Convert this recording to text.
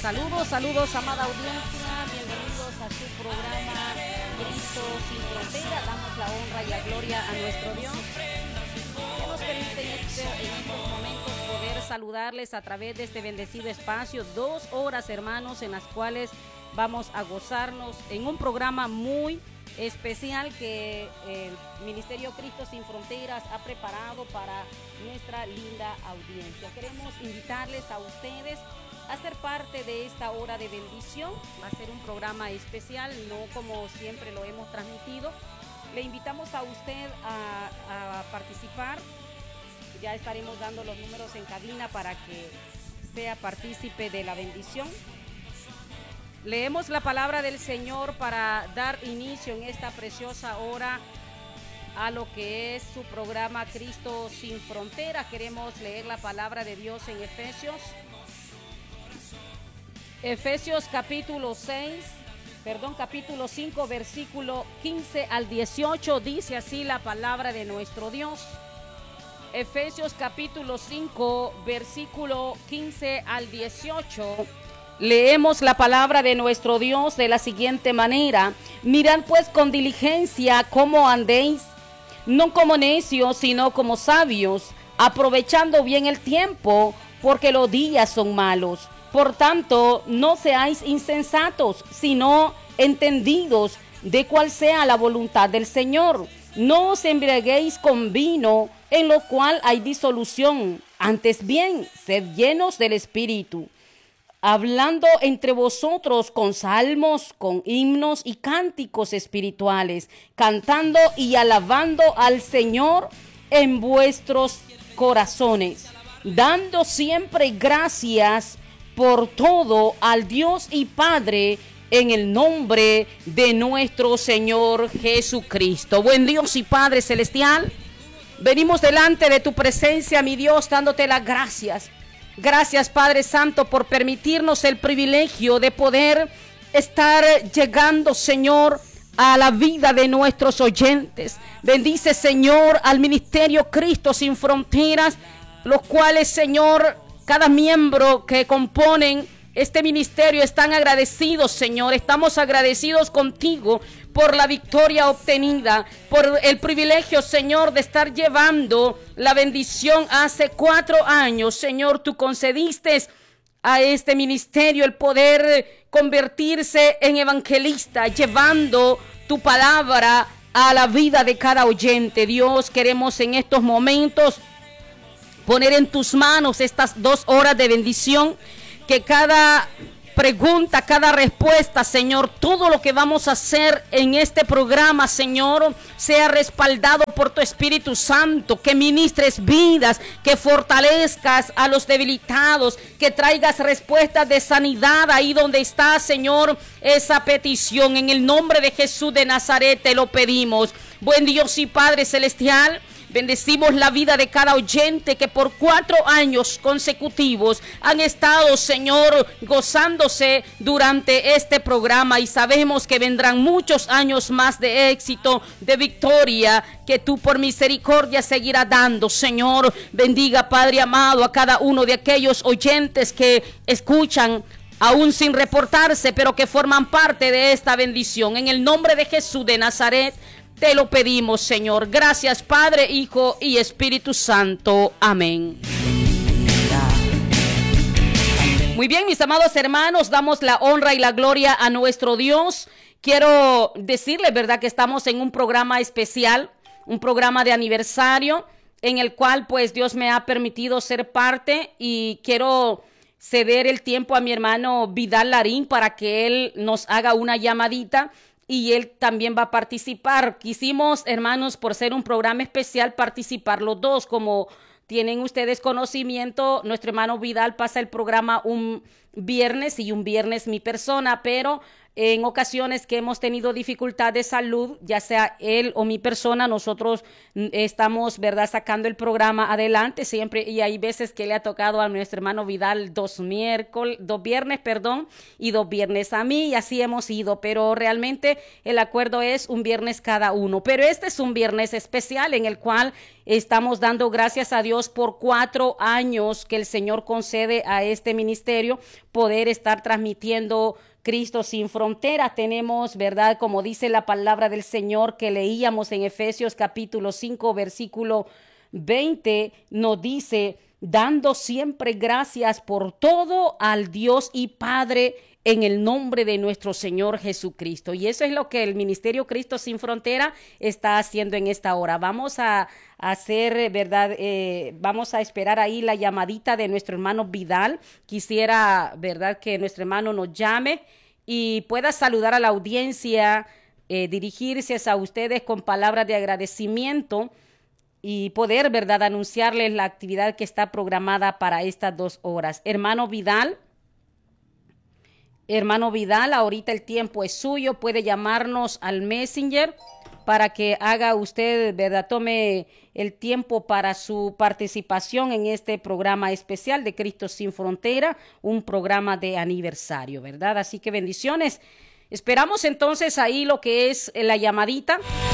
Saludos, saludos, amada audiencia. Bienvenidos a su programa Cristo sin Frontera. Damos la honra y la gloria a nuestro Dios, que nos permite en estos momentos poder saludarles a través de este bendecido espacio. 2 horas, hermanos, en las cuales vamos a gozarnos en un programa muy especial que el Ministerio Cristo sin Fronteras ha preparado para nuestra linda audiencia. Queremos invitarles a ustedes a ser parte de esta hora de bendición. Va a ser un programa especial, no como siempre lo hemos transmitido. Le invitamos a usted a participar. Ya estaremos dando los números en cabina para que sea partícipe de la bendición. Leemos la palabra del Señor para dar inicio en esta preciosa hora a lo que es su programa Cristo sin Fronteras. Queremos leer la palabra de Dios en Efesios capítulo 5, versículo 15 al 18, dice así la palabra de nuestro Dios. Efesios capítulo 5, versículo 15 al 18. Leemos la palabra de nuestro Dios de la siguiente manera: mirad pues con diligencia cómo andéis, no como necios, sino como sabios, aprovechando bien el tiempo, porque los días son malos. Por tanto, no seáis insensatos, sino entendidos de cuál sea la voluntad del Señor. No os embriaguéis con vino, en lo cual hay disolución. Antes bien, sed llenos del Espíritu, hablando entre vosotros con salmos, con himnos y cánticos espirituales, cantando y alabando al Señor en vuestros corazones, dando siempre gracias por todo al Dios y Padre, en el nombre de nuestro Señor Jesucristo. Buen Dios y Padre celestial, venimos delante de tu presencia, mi Dios, dándote las gracias. Gracias, Padre Santo, por permitirnos el privilegio de poder estar llegando, Señor, a la vida de nuestros oyentes. Bendice, Señor, al Ministerio Cristo sin Fronteras, los cuales, Señor, cada miembro que componen este ministerio están agradecidos, Señor. Estamos agradecidos contigo por la victoria obtenida, por el privilegio, Señor, de estar llevando la bendición. Hace 4 años, Señor, tú concediste a este ministerio el poder convertirse en evangelista, llevando tu palabra a la vida de cada oyente. Dios, queremos en estos momentos poner en tus manos estas 2 horas de bendición, que cada pregunta, cada respuesta, Señor, todo lo que vamos a hacer en este programa, Señor, sea respaldado por tu Espíritu Santo, que ministres vidas, que fortalezcas a los debilitados, que traigas respuestas de sanidad ahí donde está, Señor, esa petición. En el nombre de Jesús de Nazaret te lo pedimos. Buen Dios y Padre celestial, bendecimos la vida de cada oyente que por 4 años consecutivos han estado, Señor, gozándose durante este programa, y sabemos que vendrán muchos años más de éxito, de victoria, que tú por misericordia seguirás dando. Señor, bendiga, Padre amado, a cada uno de aquellos oyentes que escuchan aún sin reportarse, pero que forman parte de esta bendición. En el nombre de Jesús de Nazaret te lo pedimos, Señor. Gracias, Padre, Hijo y Espíritu Santo. Amén. Muy bien, mis amados hermanos, damos la honra y la gloria a nuestro Dios. Quiero decirles, ¿verdad?, que estamos en un programa especial, un programa de aniversario, en el cual pues Dios me ha permitido ser parte, y quiero ceder el tiempo a mi hermano Vidal Larín para que él nos haga una llamadita, y él también va a participar. Quisimos, hermanos, por ser un programa especial, participar los dos. Como tienen ustedes conocimiento, nuestro hermano Vidal pasa el programa un viernes y un viernes mi persona, pero en ocasiones que hemos tenido dificultad de salud, ya sea él o mi persona, nosotros estamos, ¿verdad?, sacando el programa adelante siempre, y hay veces que le ha tocado a nuestro hermano Vidal dos viernes, y 2 viernes a mí, y así hemos ido, pero realmente el acuerdo es un viernes cada uno. Pero este es un viernes especial en el cual estamos dando gracias a Dios por 4 años que el Señor concede a este ministerio poder estar transmitiendo Cristo sin frontera. Tenemos, ¿verdad?, como dice la palabra del Señor que leíamos en Efesios capítulo 5, versículo 20, nos dice: dando siempre gracias por todo al Dios y Padre en el nombre de nuestro Señor Jesucristo. Y eso es lo que el Ministerio Cristo Sin Frontera está haciendo en esta hora. Vamos a hacer, ¿verdad? Vamos a esperar ahí la llamadita de nuestro hermano Vidal. Quisiera, ¿verdad?, que nuestro hermano nos llame y pueda saludar a la audiencia, dirigirse a ustedes con palabras de agradecimiento y poder, ¿verdad?, anunciarles la actividad que está programada para estas 2 horas. Hermano Vidal, ahorita el tiempo es suyo. Puede llamarnos al Messenger para que haga usted, ¿verdad?, tome el tiempo para su participación en este programa especial de Cristo Sin Frontera, un programa de aniversario, ¿verdad? Así que bendiciones. Esperamos entonces ahí lo que es la llamadita.